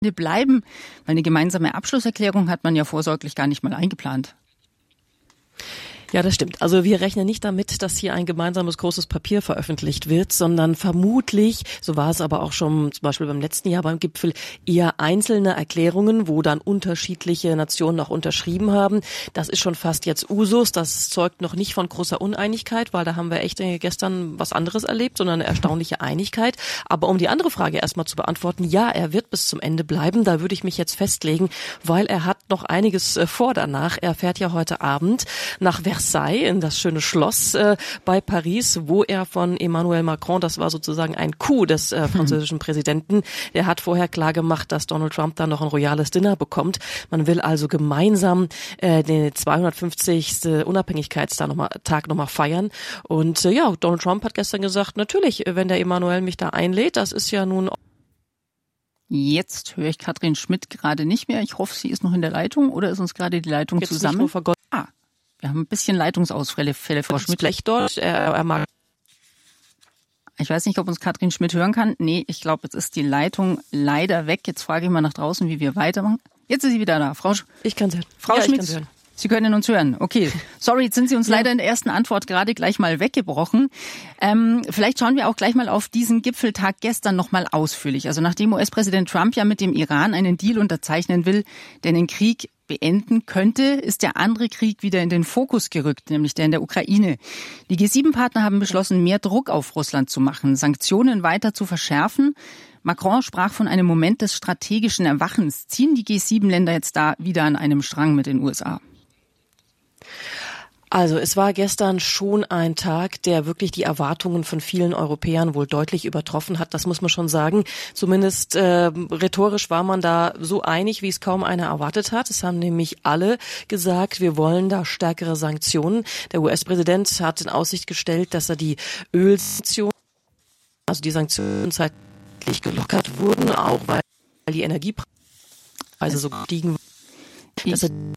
bleiben, weil eine gemeinsame Abschlusserklärung hat man ja vorsorglich gar nicht mal eingeplant. Ja, das stimmt. Also wir rechnen nicht damit, dass hier ein gemeinsames großes Papier veröffentlicht wird, sondern vermutlich, so war es aber auch schon zum Beispiel beim letzten Jahr beim Gipfel, eher einzelne Erklärungen, wo dann unterschiedliche Nationen auch unterschrieben haben. Das ist schon fast jetzt Usus. Das zeugt noch nicht von großer Uneinigkeit, weil da haben wir echt gestern was anderes erlebt, sondern eine erstaunliche Einigkeit. Aber um die andere Frage erstmal zu beantworten, ja, er wird bis zum Ende bleiben. Da würde ich mich jetzt festlegen, weil er hat noch einiges vor danach. Er fährt ja heute Abend nach Versailles in das schöne Schloss bei Paris, wo er von Emmanuel Macron, das war sozusagen ein Coup des französischen Präsidenten, der hat vorher klar gemacht, dass Donald Trump dann noch ein royales Dinner bekommt. Man will also gemeinsam den 250. Unabhängigkeitstag nochmal feiern. Und ja, Donald Trump hat gestern gesagt, natürlich, wenn der Emmanuel mich da einlädt, das ist ja nun... Jetzt höre ich Katrin Schmidt gerade nicht mehr. Ich hoffe, sie ist noch in der Leitung oder ist uns gerade die Leitung jetzt zusammen? Wir haben ein bisschen Leitungsausfälle, Frau Schmidt. Schlecht dort. Er mag. Ich weiß nicht, ob uns Katrin Schmidt hören kann. Nee, ich glaube, jetzt ist die Leitung leider weg. Jetzt frage ich mal nach draußen, wie wir weitermachen. Jetzt ist sie wieder da. Ich kann sie hören. Frau Schmidt, Sie können uns hören. Okay. Sorry, jetzt sind Sie uns leider in der ersten Antwort gerade gleich mal weggebrochen. Vielleicht schauen wir auch gleich mal auf diesen Gipfeltag gestern noch mal ausführlich. Also nachdem US-Präsident Trump ja mit dem Iran einen Deal unterzeichnen will, der den Krieg beenden könnte, ist der andere Krieg wieder in den Fokus gerückt, nämlich der in der Ukraine. Die G7-Partner haben beschlossen, mehr Druck auf Russland zu machen, Sanktionen weiter zu verschärfen. Macron sprach von einem Moment des strategischen Erwachens. Ziehen die G7-Länder jetzt da wieder an einem Strang mit den USA? Also es war gestern schon ein Tag, der wirklich die Erwartungen von vielen Europäern wohl deutlich übertroffen hat. Das muss man schon sagen. Zumindest rhetorisch war man da so einig, wie es kaum einer erwartet hat. Es haben nämlich alle gesagt, wir wollen da stärkere Sanktionen. Der US-Präsident hat in Aussicht gestellt, dass er die Ölsanktionen, also die Sanktionen zeitlich gelockert wurden, auch weil die Energiepreise so gestiegen waren.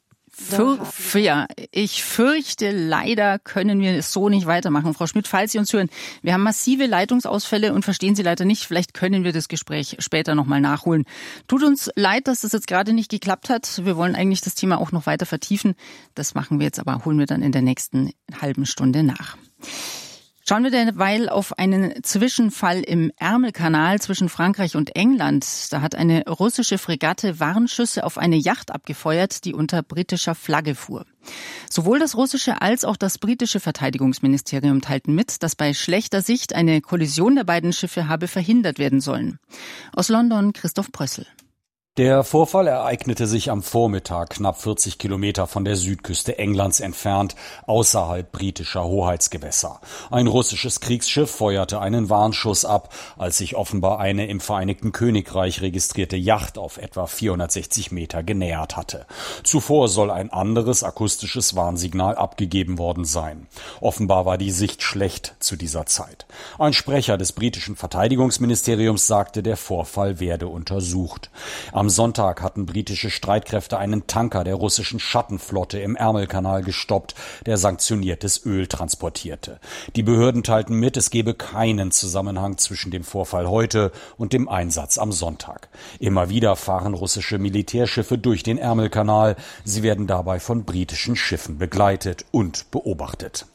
Ich fürchte, leider können wir es so nicht weitermachen. Frau Schmidt, falls Sie uns hören, wir haben massive Leitungsausfälle und verstehen Sie leider nicht. Vielleicht können wir das Gespräch später nochmal nachholen. Tut uns leid, dass das jetzt gerade nicht geklappt hat. Wir wollen eigentlich das Thema auch noch weiter vertiefen. Das machen wir jetzt aber, holen wir dann in der nächsten halben Stunde nach. Schauen wir derweil auf einen Zwischenfall im Ärmelkanal zwischen Frankreich und England. Da hat eine russische Fregatte Warnschüsse auf eine Yacht abgefeuert, die unter britischer Flagge fuhr. Sowohl das russische als auch das britische Verteidigungsministerium teilten mit, dass bei schlechter Sicht eine Kollision der beiden Schiffe habe verhindert werden sollen. Aus London Christoph Brössel. Der Vorfall ereignete sich am Vormittag, knapp 40 Kilometer von der Südküste Englands entfernt, außerhalb britischer Hoheitsgewässer. Ein russisches Kriegsschiff feuerte einen Warnschuss ab, als sich offenbar eine im Vereinigten Königreich registrierte Yacht auf etwa 460 Meter genähert hatte. Zuvor soll ein anderes akustisches Warnsignal abgegeben worden sein. Offenbar war die Sicht schlecht zu dieser Zeit. Ein Sprecher des britischen Verteidigungsministeriums sagte, der Vorfall werde untersucht. Am Sonntag hatten britische Streitkräfte einen Tanker der russischen Schattenflotte im Ärmelkanal gestoppt, der sanktioniertes Öl transportierte. Die Behörden teilten mit, es gebe keinen Zusammenhang zwischen dem Vorfall heute und dem Einsatz am Sonntag. Immer wieder fahren russische Militärschiffe durch den Ärmelkanal. Sie werden dabei von britischen Schiffen begleitet und beobachtet.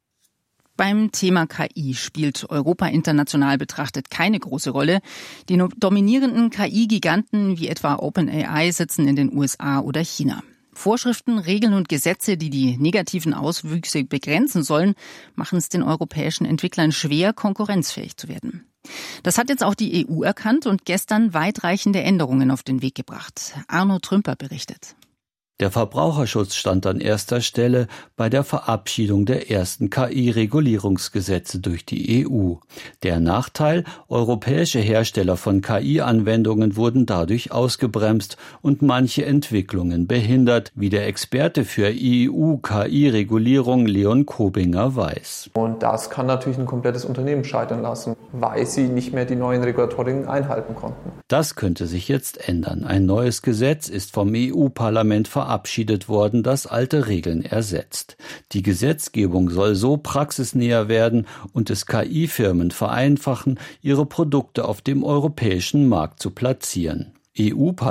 Beim Thema KI spielt Europa international betrachtet keine große Rolle. Die dominierenden KI-Giganten wie etwa OpenAI sitzen in den USA oder China. Vorschriften, Regeln und Gesetze, die die negativen Auswüchse begrenzen sollen, machen es den europäischen Entwicklern schwer, konkurrenzfähig zu werden. Das hat jetzt auch die EU erkannt und gestern weitreichende Änderungen auf den Weg gebracht. Arno Trümper berichtet. Der Verbraucherschutz stand an erster Stelle bei der Verabschiedung der ersten KI-Regulierungsgesetze durch die EU. Der Nachteil: europäische Hersteller von KI-Anwendungen wurden dadurch ausgebremst und manche Entwicklungen behindert, wie der Experte für EU-KI-Regulierung Leon Kobinger weiß. Und das kann natürlich ein komplettes Unternehmen scheitern lassen, weil sie nicht mehr die neuen Regulatorien einhalten konnten. Das könnte sich jetzt ändern. Ein neues Gesetz ist vom EU-Parlament verabschiedet worden, das alte Regeln ersetzt. Die Gesetzgebung soll so praxisnäher werden und es KI-Firmen vereinfachen, ihre Produkte auf dem europäischen Markt zu platzieren.